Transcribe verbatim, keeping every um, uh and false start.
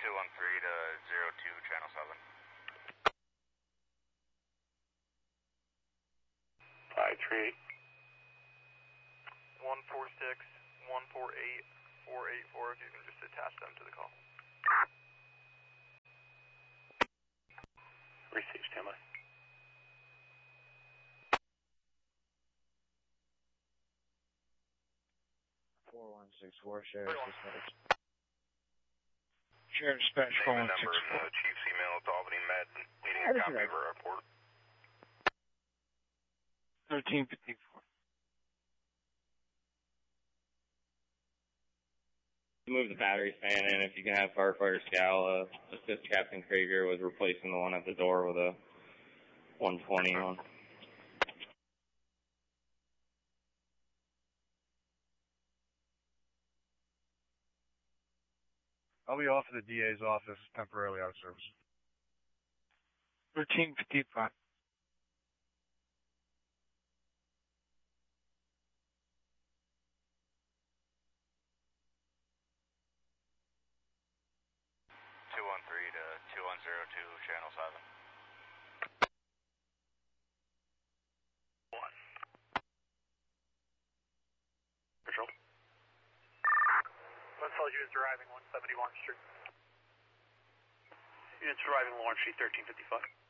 two one three to zero two, channel seven. five three eight. one four six, one four eight, four eight four, if you can just attach them to the call. Receive, standby. four one six four, Sheriff Dispatch. Sheriff Dispatch four one six Number four. and the chief's email to Albany Med, needing Yeah, a this copy is of our report. thirteen fifty-four. Move the battery fan in. If you can have firefighter Scal uh, assist Captain Krieger with replacing the one at the door with a one twenty on. I'll be off at the D A's office, temporarily out of service. thirteen fifty-five. two one three to two one zero two, channel seven. One. Control. Let's tell you is driving one seventy Lawrence Street. Units arriving Lawrence Street, thirteen fifty-five.